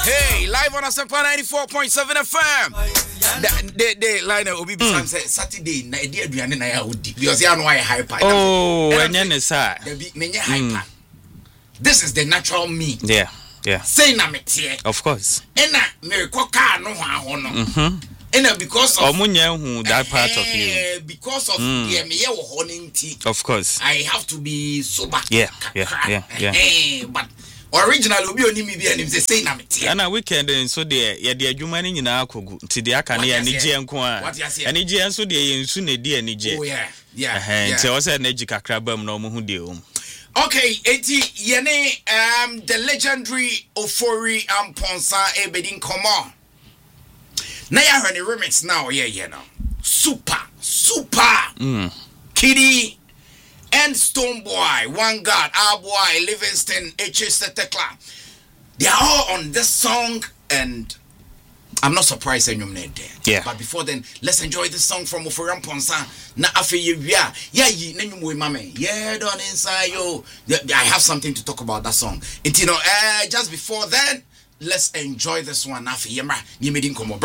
Hey, live on Asempa 94.7 FM. The line will be Saturday, na edi aduane na ya odi. Because ya no why hyper. Oh, enye ne sa. The be menye hyper. This is the natural me. Yeah. Say na metie. Of course. Ena me ko car no ho no. Ena because of omunye hu that part of you. Because of the me wo ho nti. Of course. I have to be sober. Yeah. But originally obi oni mi bia nim say na metie. Ana weekend so de ye de adwuma ni nyina akogu nti de aka na ye ne gye nko a. Ani gye nso de ye nsu na di ani gye. Oh yeah. Nti o say na gye kakra bam na omo hu de o. Okay, eti yene the legendary Ofori Amponsa Ebedin Komo. Na ya hwene remix now yeah no. Super. Kiddy and Stonebwoy, One God, Our Boy, Livingston, H.S. Tekla. They are all on this song and I'm not surprised that you're there. Yeah. But before then, let's enjoy this song from Ofori Amponsa. Na afi yeah nenyu mame. Yeah, don inside yo. I have something to talk about that song. It just before then, let's enjoy this one. Afi yemra, ni medin komo.